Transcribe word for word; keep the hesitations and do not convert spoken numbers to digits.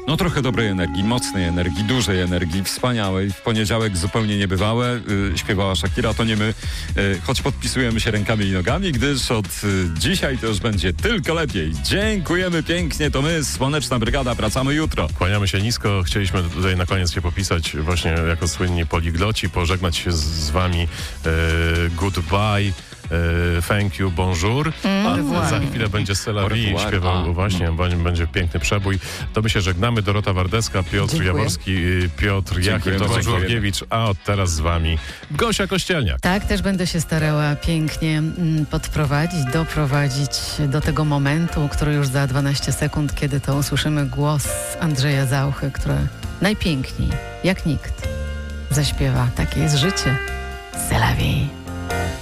No trochę dobrej energii, mocnej energii, dużej energii, wspaniałej. W poniedziałek zupełnie niebywałe. Yy, śpiewała Shakira, to nie my. Yy, choć podpisujemy się rękami i nogami, gdyż od yy, dzisiaj to już będzie tylko lepiej. Dziękujemy pięknie, to my, Słoneczna Brygada, wracamy jutro. Kłaniamy się nisko. Chcieliśmy tutaj na koniec się popisać właśnie jako słynni poligloci, pożegnać się z, z wami. Yy, goodbye. Thank you, bonjour. Mm, A revoir. za chwilę będzie C'est la vie, Revoir. śpiewał A, właśnie, mm. będzie piękny przebój. To my się żegnamy. Dorota Wardecka, Piotr Dziękuję. Jaworski, Piotr Jachim, Dziękujemy, Tomasz dziękujemy. Żurgiewicz, a od teraz z wami Gosia Kościelniak. Tak, też będę się starała pięknie mm, podprowadzić, doprowadzić do tego momentu, który już za dwanaście sekund, kiedy to usłyszymy głos Andrzeja Zauchy, który najpiękniej, jak nikt, zaśpiewa. Takie jest życie. C'est la vie.